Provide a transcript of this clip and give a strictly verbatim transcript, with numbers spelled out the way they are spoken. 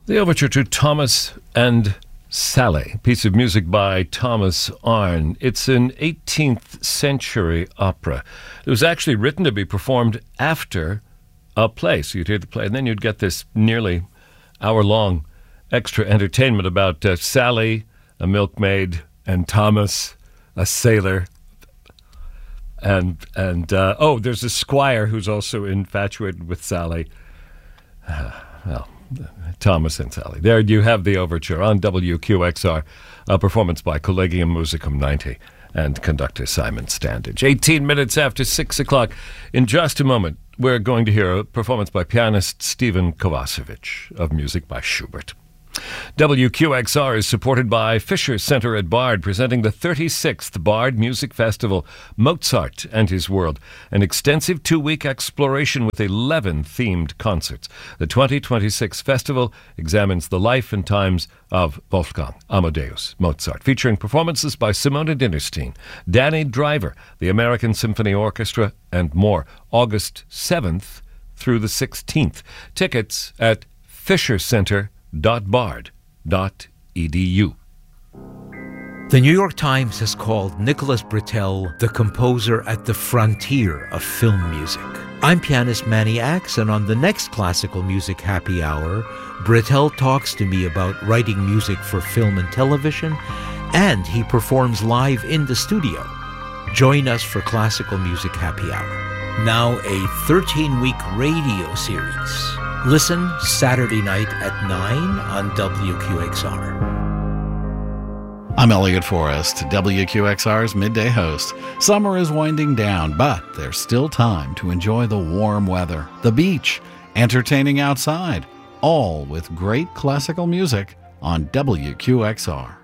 The overture to Thomas and Sally, piece of music by Thomas Arne. It's an eighteenth century opera. It was actually written to be performed after a play. So you'd hear the play, and then you'd get this nearly hour-long extra entertainment about uh, Sally, a milkmaid, and Thomas, a sailor. And, and uh, oh, there's a squire who's also infatuated with Sally. Uh, well... Thomas and Sally. There you have the overture on W Q X R, a performance by Collegium Musicum ninety and conductor Simon Standage. eighteen minutes after six o'clock. In just a moment, we're going to hear a performance by pianist Stephen Kovacevic of music by Schubert. W Q X R is supported by Fisher Center at Bard, presenting the thirty-sixth Bard Music Festival, Mozart and His World, an extensive two-week exploration with eleven themed concerts. The twenty twenty-six festival examines the life and times of Wolfgang Amadeus Mozart, featuring performances by Simona Dinnerstein, Danny Driver, the American Symphony Orchestra, and more. August seventh through the sixteenth. Tickets at Fisher Center dot bard dot e d u. The New York Times has called Nicholas Britell the composer at the frontier of film music. I'm pianist Manny Axe, and on the next Classical Music Happy Hour, Britell talks to me about writing music for film and television, and he performs live in the studio. Join us for Classical Music Happy Hour, now a thirteen-week radio series. Listen Saturday night at nine on W Q X R. I'm Elliot Forrest, W Q X R's midday host. Summer is winding down, but there's still time to enjoy the warm weather, the beach, entertaining outside, all with great classical music on W Q X R.